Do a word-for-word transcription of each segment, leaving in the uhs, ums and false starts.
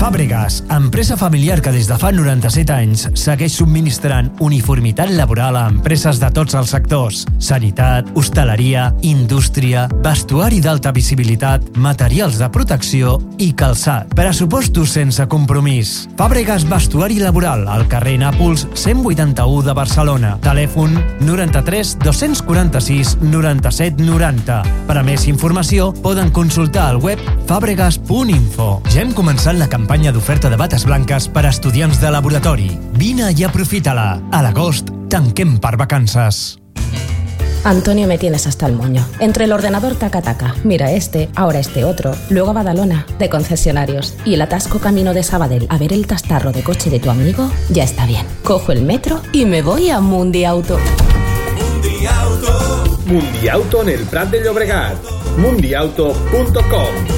Fàbregas, empresa familiar que des de fa noranta-set anys segueix subministrant uniformitat laboral a empreses de tots els sectors: sanitat, hostaleria, indústria, vestuari d'alta visibilitat, materials de protecció i calçat. Pressupostos sense compromís. Fàbregas Vestuari Laboral, al carrer Nàpols cent vuitanta-u de Barcelona. Telèfon noranta-tres dos-cents quaranta-sis noranta-set noranta. Per a més informació poden consultar al web fabregas punt info. Ja hem començat la campanya d'oferta de bates blanques per a estudiants de laboratori. Vine i aprofita-la. A l'agost tanquem per vacances. Antonio, me tienes hasta el moño. Entre el ordenador taca-taca, mira este, ahora este otro, luego a Badalona, de concesionarios, y el atasco camino de Sabadell a ver el tastarro de coche de tu amigo, ya está bien. Cojo el metro y me voy a Mundiauto. Mundiauto. Mundiauto en el Prat de Llobregat. mundiauto punto com.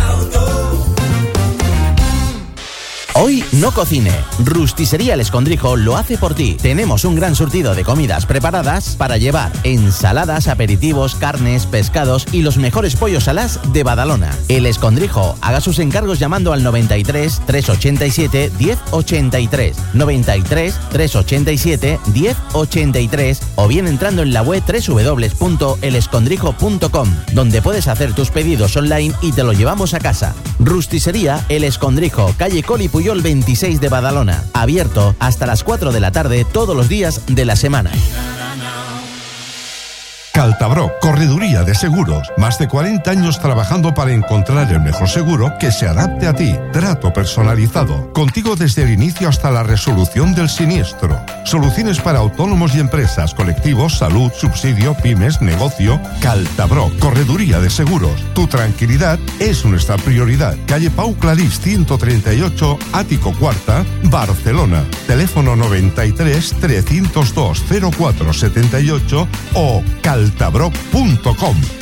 Hoy no cocine. Rusticería El Escondrijo lo hace por ti. Tenemos un gran surtido de comidas preparadas para llevar: ensaladas, aperitivos, carnes, pescados y los mejores pollos alás de Badalona. El Escondrijo. Haga sus encargos llamando al noventa y tres, trescientos ochenta y siete, diez ochenta y tres, noventa y tres, trescientos ochenta y siete, diez ochenta y tres o bien entrando en la web doble u doble u doble u punto el escondrijo punto com, donde puedes hacer tus pedidos online y te lo llevamos a casa. Rusticería El Escondrijo, calle Coli Puyol veintiséis de Badalona. Abierto hasta las cuatro de la tarde todos los días de la semana. Caltabro, correduría de seguros. Más de cuarenta años trabajando para encontrar el mejor seguro que se adapte a ti. Trato personalizado. Contigo desde el inicio hasta la resolución del siniestro. Soluciones para autónomos y empresas, colectivos, salud, subsidio, pymes, negocio. Caltabro, correduría de seguros. Tu tranquilidad es nuestra prioridad. Calle Pau Clarís ciento treinta y ocho, Ático Cuarta, Barcelona. Teléfono noventa y tres, trescientos dos, cero cuatro setenta y ocho o caltabro punto com.